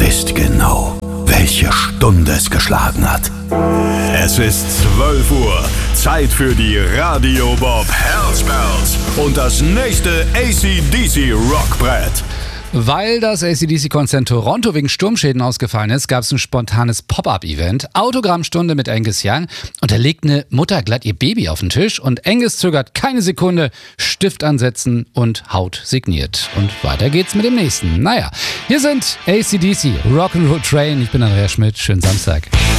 wisst genau, welche Stunde es geschlagen hat. Es ist 12 Uhr. Zeit für die Radio Bob Herzbells und das nächste AC/DC Rockbrett. Weil das AC/DC-Konzert in Toronto wegen Sturmschäden ausgefallen ist, gab es ein spontanes Pop-Up-Event. Autogrammstunde mit Angus Young. Und da legt eine Mutter glatt ihr Baby auf den Tisch und Angus zögert keine Sekunde, Stift ansetzen und Haut signiert. Und weiter geht's mit dem nächsten. Naja, hier sind AC/DC, Rock'n'Roll Train. Ich bin Andreas Schmidt. Schönen Samstag.